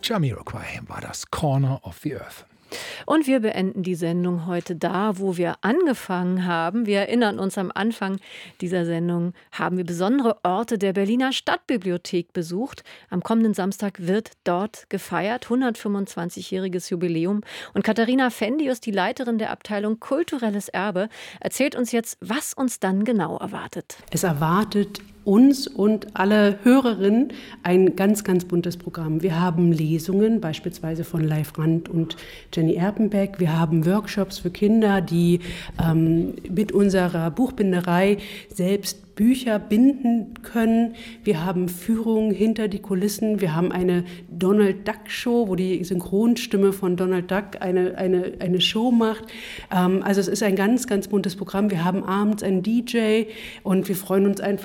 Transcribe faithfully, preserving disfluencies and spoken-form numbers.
Jamiroquai war das, Corner of the Earth. Und wir beenden die Sendung heute da, wo wir angefangen haben. Wir erinnern uns, am Anfang dieser Sendung haben wir besondere Orte der Berliner Stadtbibliothek besucht. Am kommenden Samstag wird dort gefeiert, hundertfünfundzwanzigjähriges Jubiläum. Und Katharina Fendius, die Leiterin der Abteilung Kulturelles Erbe, erzählt uns jetzt, was uns dann genau erwartet. Es erwartet uns und alle Hörerinnen ein ganz, ganz buntes Programm. Wir haben Lesungen, beispielsweise von Leif Rand und Jenny Erpenbeck. Wir haben Workshops für Kinder, die ähm, mit unserer Buchbinderei selbst Bücher binden können. Wir haben Führungen hinter die Kulissen. Wir haben eine Donald Duck Show, wo die Synchronstimme von Donald Duck eine, eine, eine Show macht. Ähm, also es ist ein ganz, ganz buntes Programm. Wir haben abends einen D J und wir freuen uns einfach,